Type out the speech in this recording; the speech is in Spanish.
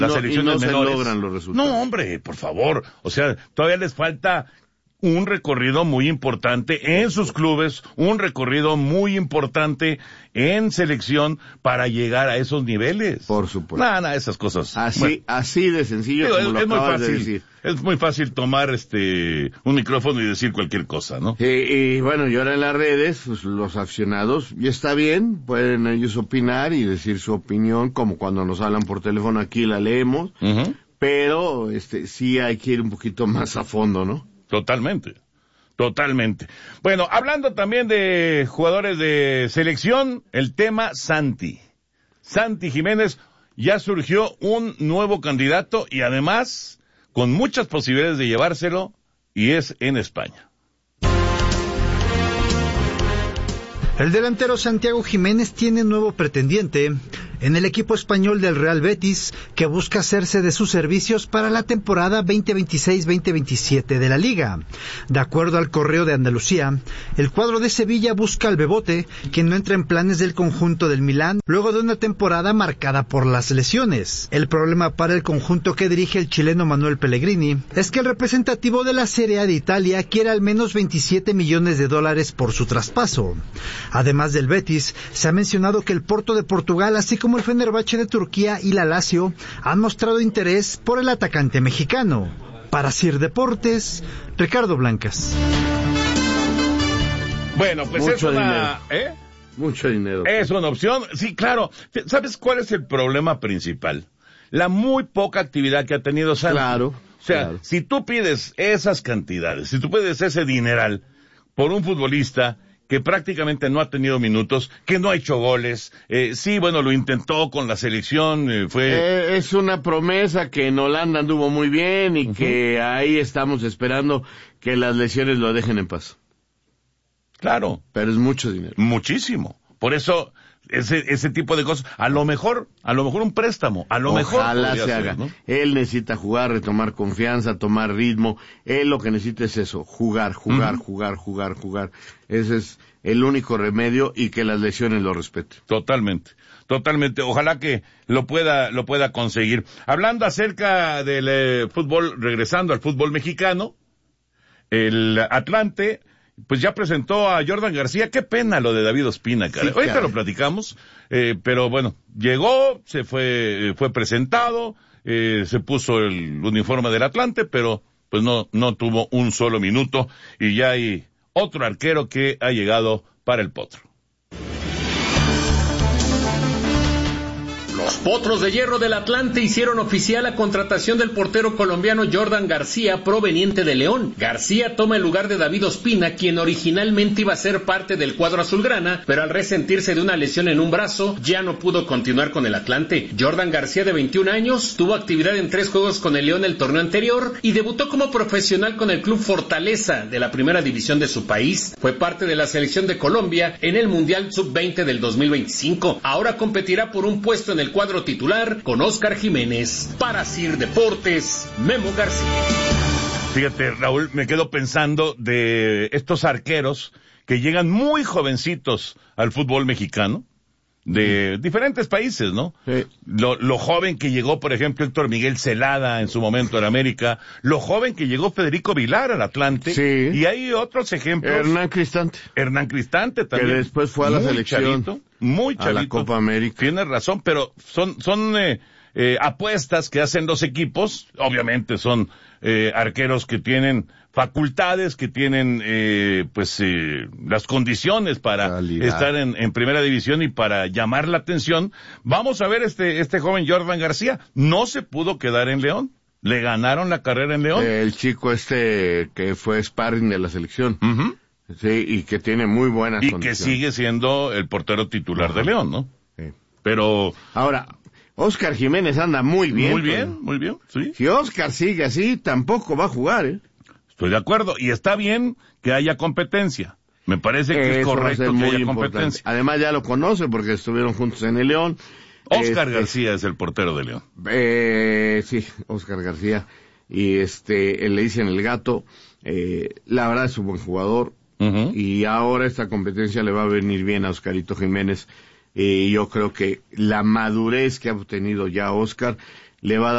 las selecciones se menores logran los resultados. No, hombre, por favor. O sea, todavía les falta un recorrido muy importante en sus clubes, un recorrido muy importante en selección para llegar a esos niveles. Por supuesto. Nada, esas cosas. Así de sencillo como lo acabas de decir. Es muy fácil tomar un micrófono y decir cualquier cosa, ¿no? Y bueno, y ahora en las redes, pues, los aficionados, y está bien, pueden ellos opinar y decir su opinión, como cuando nos hablan por teléfono aquí la leemos, pero sí hay que ir un poquito más a fondo, ¿no? Totalmente. Bueno, hablando también de jugadores de selección, el tema Santi Jiménez, ya surgió un nuevo candidato y además con muchas posibilidades de llevárselo, y es en España. El delantero Santiago Jiménez tiene nuevo pretendiente en el equipo español del Real Betis, que busca hacerse de sus servicios para la temporada 2026-2027 de la Liga. De acuerdo al Correo de Andalucía, el cuadro de Sevilla busca al Bebote, quien no entra en planes del conjunto del Milán, luego de una temporada marcada por las lesiones. El problema para el conjunto que dirige el chileno Manuel Pellegrini es que el representativo de la Serie A de Italia quiere al menos $27 millones por su traspaso. Además del Betis, se ha mencionado que el Porto de Portugal, así como el Fenerbahce de Turquía y la Lazio, han mostrado interés por el atacante mexicano. Para Sir Deportes, Ricardo Blancas. Bueno, pues mucho es dinero. Mucho dinero. Es una opción, sí, claro. ¿Sabes cuál es el problema principal? La muy poca actividad que ha tenido Santi. Claro. O sea, si tú pides esas cantidades, si tú pides ese dineral por un futbolista que prácticamente no ha tenido minutos, que no ha hecho goles, sí, bueno, lo intentó con la selección, es una promesa que en Holanda anduvo muy bien y que ahí estamos esperando que las lesiones lo dejen en paz. Claro. Pero es mucho dinero. Muchísimo. Por eso, ese tipo de cosas, a lo mejor un préstamo, Ojalá se haga. ¿No? Él necesita jugar, retomar confianza, tomar ritmo. Él lo que necesita es eso, jugar. Ese es el único remedio, y que las lesiones lo respeten. Totalmente. Ojalá que lo pueda conseguir. Hablando acerca del fútbol, regresando al fútbol mexicano, el Atlante pues ya presentó a Jordan García. Qué pena lo de David Ospina, cara. Sí, ahorita lo platicamos, pero bueno, llegó, se fue presentado, se puso el uniforme del Atlante, pero pues no tuvo un solo minuto, y ya hay otro arquero que ha llegado para el Potro. Los Potros de Hierro del Atlante hicieron oficial la contratación del portero colombiano Jordan García, proveniente de León. García toma el lugar de David Ospina, quien originalmente iba a ser parte del cuadro azulgrana, pero al resentirse de una lesión en un brazo, ya no pudo continuar con el Atlante. Jordan García, de 21 años, tuvo actividad en 3 juegos con el León el torneo anterior y debutó como profesional con el club Fortaleza de la primera división de su país. Fue parte de la selección de Colombia en el Mundial Sub-20 del 2025. Ahora competirá por un puesto en el cuadro titular con Óscar Jiménez. Para Sir Deportes, Memo García. Fíjate, Raúl, me quedo pensando de estos arqueros que llegan muy jovencitos al fútbol mexicano, de diferentes países, ¿no? Sí. Lo joven que llegó, por ejemplo, Héctor Miguel Celada en su momento en América, lo joven que llegó Federico Vilar al Atlante, sí. Y hay otros ejemplos. Hernán Cristante también. Que después fue a la selección. Muy chavito. A la Copa América. Tienes razón, pero son apuestas que hacen los equipos. Obviamente son arqueros que tienen facultades, que tienen las condiciones para estar en primera división y para llamar la atención. Vamos a ver este joven Jordan García. No se pudo quedar en León. Le ganaron la carrera en León. El chico que fue sparring de la selección. Uh-huh. Sí, y que tiene muy buenas condiciones. Que sigue siendo el portero titular de León, ¿no? Sí. Pero ahora, Óscar Jiménez anda muy bien. Muy bien, sí. Si Óscar sigue así, tampoco va a jugar, ¿eh? Estoy de acuerdo, y está bien que haya competencia. Me parece que es correcto que haya competencia. Además ya lo conoce porque estuvieron juntos en el León. Óscar García es el portero de León. Sí, Óscar García. Y le dicen el Gato. La verdad es un buen jugador. Uh-huh. Y ahora esta competencia le va a venir bien a Oscarito Jiménez. Y yo creo que la madurez que ha obtenido ya Óscar le va a dar